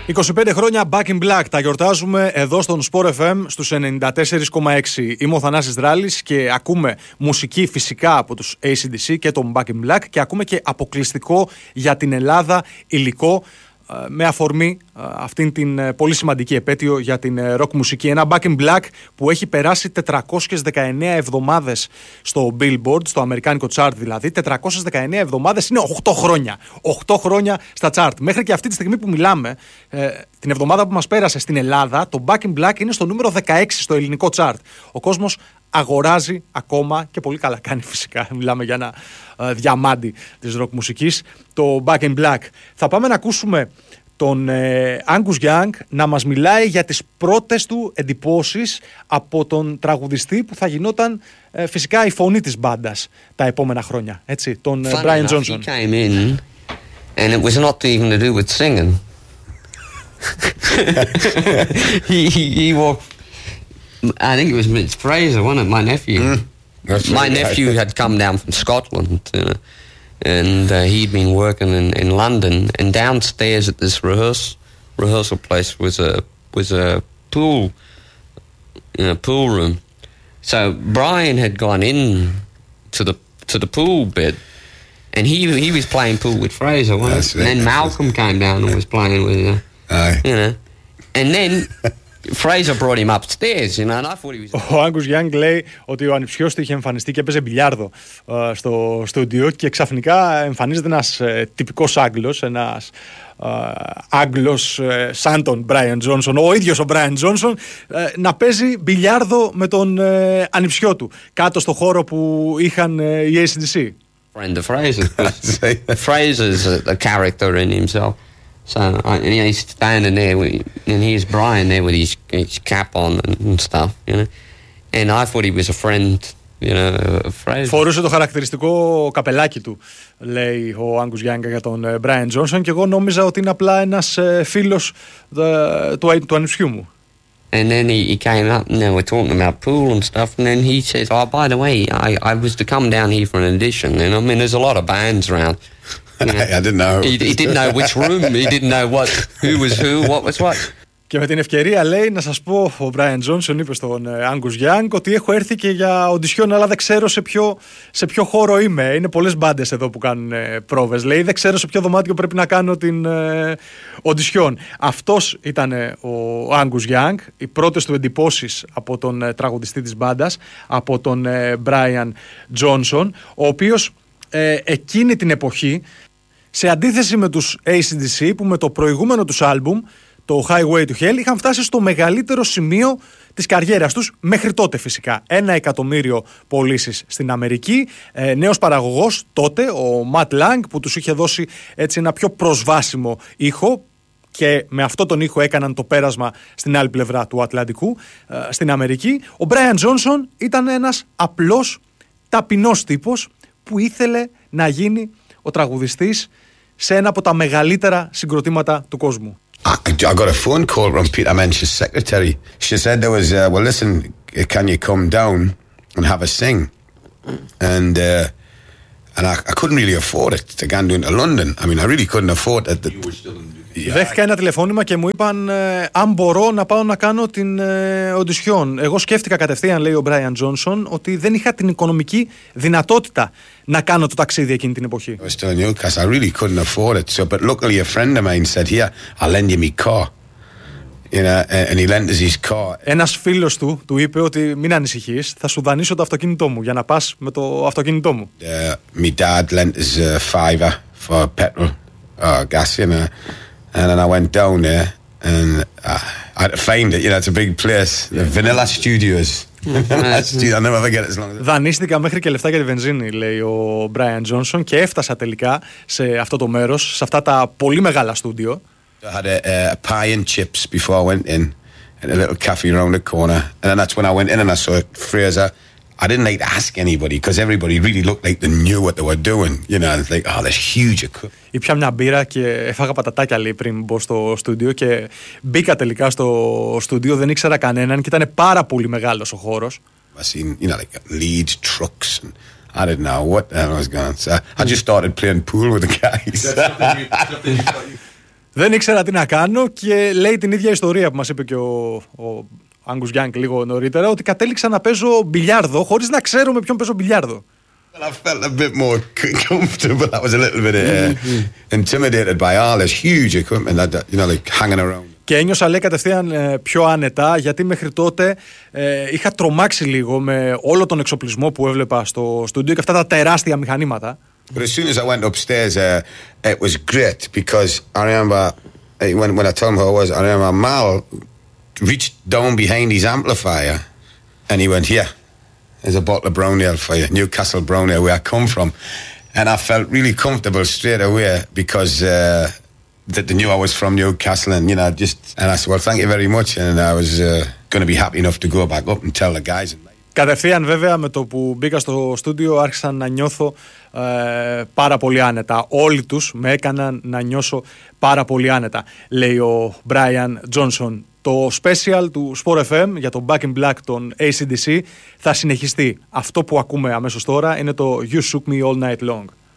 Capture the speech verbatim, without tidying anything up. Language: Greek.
είκοσι πέντε χρόνια Back in Black τα γιορτάζουμε εδώ στον Sport εφ εμ στους ενενήντα τέσσερα κόμμα έξι. Είμαι ο Θανάσης Δράλης και ακούμε μουσική φυσικά από τους έι σι ντι σι και τον Back in Black και ακούμε και αποκλειστικό για την Ελλάδα υλικό με αφορμή αυτήν την πολύ σημαντική επέτειο για την rock μουσική. Ένα Back in Black που έχει περάσει τετρακόσιες δεκαεννέα εβδομάδες στο Billboard, στο αμερικάνικο chart δηλαδή. τετρακόσιες δεκαεννέα εβδομάδες είναι οκτώ χρόνια. οκτώ χρόνια στα chart. Μέχρι και αυτή τη στιγμή που μιλάμε, την εβδομάδα που μας πέρασε στην Ελλάδα, το Back in Black είναι στο νούμερο δεκαέξι στο ελληνικό chart. Ο κόσμος αγοράζει ακόμα και πολύ καλά κάνει φυσικά. Μιλάμε για ένα uh, διαμάντι της rock μουσικής, το Back in Black. Θα πάμε να ακούσουμε τον ε, Angus Young να μας μιλάει για τις πρώτες του εντυπώσεις από τον τραγουδιστή που θα γινόταν ε, φυσικά η φωνή της μπάντας τα επόμενα χρόνια. Έτσι, τον ε, Brian enough, Johnson. He came in and it was not even to do with singing. he, he, he walked I think it was Mitch Fraser, wasn't it? My nephew. Mm, that's My right. nephew had come down from Scotland, you know, and uh, he'd been working in, in London. And downstairs at this rehearsal rehearsal place was a was a pool, you know, pool room. So Brian had gone in to the to the pool bit, and he he was playing pool with Fraser, wasn't it? Right. And then Malcolm came down and was playing with you, uh, you know, and then. Fraser brought him upstairs, you know, and I thought he was... Ο Angus Young λέει ότι ο ανιψιός του είχε εμφανιστεί και έπαιζε μπιλιάρδο uh, στο στούντιο και ξαφνικά εμφανίζεται ένας uh, τυπικός Άγγλος, ένας uh, Άγγλος uh, σαν τον Brian Johnson, ο ίδιος ο Brian Johnson, uh, να παίζει μπιλιάρδο με τον uh, ανιψιό του κάτω στο χώρο που είχαν uh, οι έι σι ντι σι. Friend of Fraser's. Fraser's a, a character in himself. So and he's standing there, with, and here's Brian there with his, his cap on and, and stuff, you know. And I thought he was a friend, you know, of Fraser. Φορούσε το χαρακτηριστικό καπελάκι του, λέει ο Angus Young για τον Brian Johnson, και εγώ νόμιζα ότι είναι απλά ένας φίλος του, του ανιψιού μου. And then he, he came up and they were talking about pool and stuff, and then he says, "Oh, by the way, I, I was to come down here for an audition." And I mean, there's a lot of bands around. You know, I didn't know. He, he didn't know which room. He didn't know what, who was who, what was what. Και με την ευκαιρία, λέει, να σας πω, ο Brian Johnson είπε στον Angus Young ότι έχω έρθει και για οντισιόν, αλλά δεν ξέρω σε ποιο, σε ποιο χώρο είμαι. Είναι πολλές μπάντες εδώ που κάνουν ε, πρόβες. Λέει, δεν ξέρω σε ποιο δωμάτιο πρέπει να κάνω την ε, οντισιόν. Αυτός ήταν ε, ο Angus Young. Οι πρώτες του εντυπώσεις από τον ε, τραγουδιστή της μπάντας, από τον ε, Brian Johnson, ο οποίος ε, εκείνη την εποχή, σε αντίθεση με τους έι σι ντι σι που με το προηγούμενο τους άλμπουμ, το Highway to Hell, είχαν φτάσει στο μεγαλύτερο σημείο της καριέρας τους μέχρι τότε φυσικά. Ένα εκατομμύριο πωλήσεις στην Αμερική. Ε, νέος παραγωγός τότε, ο Matt Lang, που τους είχε δώσει έτσι ένα πιο προσβάσιμο ήχο, και με αυτό τον ήχο έκαναν το πέρασμα στην άλλη πλευρά του Ατλαντικού, ε, στην Αμερική. Ο Brian Johnson ήταν ένας απλός, ταπεινός τύπος που ήθελε να γίνει ο τραγουδιστής σε ένα από τα μεγαλύτερα συγκροτήματα του κόσμου. I, I got a phone call from Peter Mensch's secretary. She said there was, uh, well, listen, can you come down and have a sing? And uh, and I, I couldn't really afford it to go down to London. I mean, I really couldn't afford it. The, yeah. Δέχτηκα ένα τηλεφώνημα και μου είπαν ε, αν μπορώ να πάω να κάνω την ε, οντισιόν. Εγώ σκέφτηκα κατευθείαν, λέει ο Brian Johnson, ότι δεν είχα την οικονομική δυνατότητα να κάνω το ταξίδι εκείνη την εποχή. I was telling you, because I really couldn't afford it. So, but luckily a friend of mine said, here, I'll lend you my car. You know, and he lent us his car. Ένας φίλος του του είπε ότι μην ανησυχείς, θα σου δανείσω το αυτοκίνητό μου για να πας με το αυτοκίνητό μου. Uh, my dad lent us a fiver for petrol or gas, you know, and then I went down there and uh, I had to find it. You know, it's a big place. The Vanilla Studios. I'll never forget it as long as. Δανείστηκα μέχρι και λεφτά για τη βενζίνη, λέει ο Brian Johnson, και έφτασα τελικά σε αυτό το μέρος, σε αυτά τα πολύ μεγάλα στούντιο. I had a, a pie and chips before I went in, and a little cafe around the corner, and then that's when I went in and I saw Fraser. I didn't like to ask anybody because everybody really looked like they knew what they were doing. You know, it's like, oh, there's huge equipment. Ήπια μια μπύρα και έφαγα πατατάκια, λέει, πριν μπω στο στούντιο, και μπήκα τελικά στο στούντιο, δεν ήξερα κανέναν και ήταν πάρα πολύ μεγάλος ο χώρος. I seen, you know, like lead trucks and I didn't know what the hell I was going on. So I just started playing pool with the guys. Δεν ήξερα τι να κάνω και λέει την ίδια ιστορία που μας είπε και ο, ο Angus Young λίγο νωρίτερα, ότι κατέληξα να παίζω μπιλιάρδο χωρίς να ξέρω με ποιον παίζω μπιλιάρδο. Well, I felt a bit more comfortable. I was a little bit uh, intimidated by all this huge equipment that, you know, like hanging around. Και ένιωσα, λέει, κατευθείαν ε, πιο άνετα, γιατί μέχρι τότε ε, είχα τρομάξει λίγο με όλο τον εξοπλισμό που έβλεπα στο στούντιο και αυτά τα τεράστια μηχανήματα. But as soon as I went upstairs, uh, it was great because I remember uh, when when I told him who I was, I remember Mal reached down behind his amplifier and he went, "Here, there's a bottle of brown ale for you, Newcastle brown ale, where I come from," and I felt really comfortable straight away because uh, that they knew I was from Newcastle, and you know, just and I said, "Well, thank you very much," and I was uh, going to be happy enough to go back up and tell the guys. Κατευθείαν βέβαια με το που μπήκα στο στούντιο άρχισα να νιώθω ε, πάρα πολύ άνετα. Όλοι τους με έκαναν να νιώσω πάρα πολύ άνετα, λέει ο Brian Johnson. Το special του Sport εφ εμ για το Back in Black των έι σι ντι σι θα συνεχιστεί. Αυτό που ακούμε αμέσως τώρα είναι το You Shook Me All Night Long.